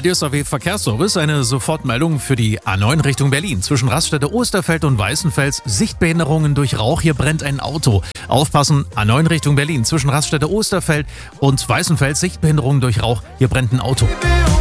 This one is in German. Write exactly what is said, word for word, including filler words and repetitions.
D S A W Verkehrsservice, eine Sofortmeldung für die A neun Richtung Berlin. Zwischen Raststätte Osterfeld und Weißenfels Sichtbehinderungen durch Rauch. Hier brennt ein Auto. Aufpassen, A neun Richtung Berlin. Zwischen Raststätte Osterfeld und Weißenfels Sichtbehinderungen durch Rauch. Hier brennt ein Auto.